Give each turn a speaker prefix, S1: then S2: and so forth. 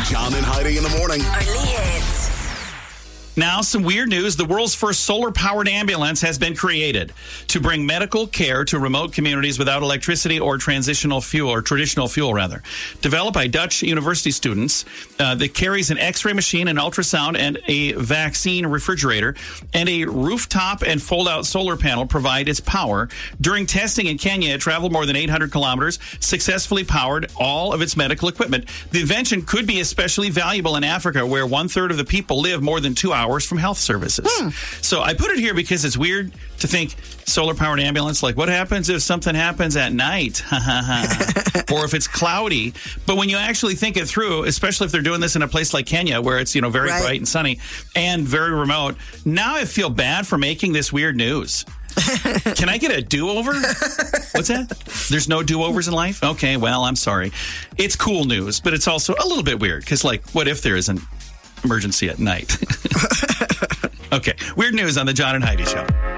S1: John and Heidi in the morning.
S2: Only hits.
S3: Now, some weird news. The world's first solar-powered ambulance has been created to bring medical care to remote communities without electricity or traditional fuel. Developed by Dutch university students that carries an X-ray machine, an ultrasound, and a vaccine refrigerator, and a rooftop and fold-out solar panel provide its power. During testing in Kenya, it traveled more than 800 kilometers, successfully powered all of its medical equipment. The invention could be especially valuable in Africa, where 1/3 of the people live more than 2 hours from health services. So I put it here because it's weird to think solar-powered ambulance, like what happens if something happens at night? Or if it's cloudy. But when you actually think it through, especially if they're doing this in a place like Kenya where it's, very bright and sunny and very remote, now I feel bad for making this weird news. Can I get a do-over? What's that? There's no do-overs in life? Okay, well, I'm sorry. It's cool news, but it's also a little bit weird because, what if there is an emergency at night? Okay, weird news on the John and Heidi Show.